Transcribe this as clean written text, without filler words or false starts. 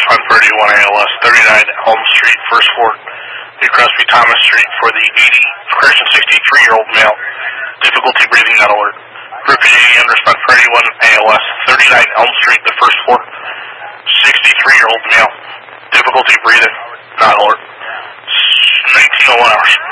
underspan 31 ALS, 39 Elm Street, first floor, New Crosby Thomas Street for the 63-year-old male. Difficulty breathing, not alert. Group 80 underspan 31 ALS, 39 Elm Street, the first floor, 63-year-old male. Difficulty breathing, not alert. 1901 hours.